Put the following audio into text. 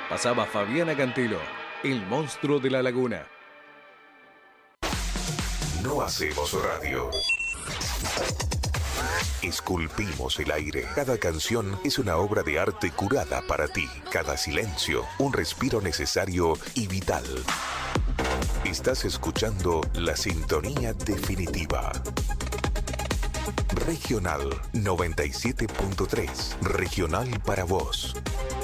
Pasaba Fabiana Cantilo, el monstruo de la laguna. No hacemos radio. Esculpimos el aire. Cada canción es una obra de arte curada para ti. Cada silencio, un respiro necesario y vital. Estás escuchando la sintonía definitiva. Regional 97.3. Regional para vos.